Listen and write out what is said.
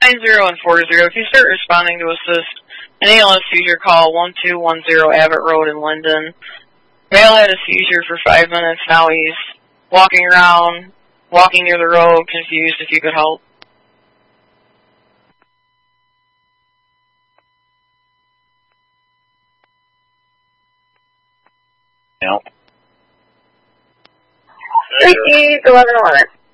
90 and 40. If you start responding to assist, an ALS seizure, call 1210 Abbott Road in Linden. Male had a seizure for 5 minutes. Now he's walking around, walking near the road, confused. If you could help. Yep. 1111.